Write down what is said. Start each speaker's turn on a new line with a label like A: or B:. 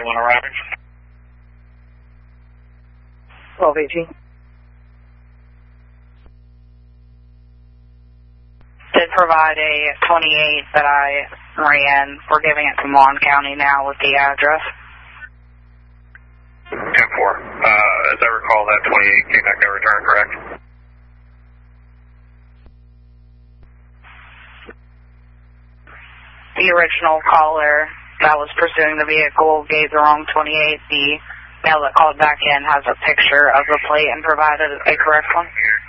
A: anyone arriving?
B: 1218.
C: Did provide a 28 that I ran. We're giving it to Mon County now with the address.
A: 10-4. As I recall, that 28 came back no return, correct?
C: The original caller that was pursuing the vehicle gave the wrong 28. The male that called back in has a picture of the plate and provided a correct one.